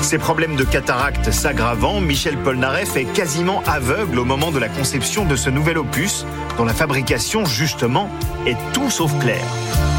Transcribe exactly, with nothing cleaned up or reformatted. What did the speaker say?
Ses problèmes de cataracte s'aggravant, Michel Polnareff est quasiment aveugle au moment de la conception de ce nouvel opus, dont la fabrication, justement, est tout sauf claire.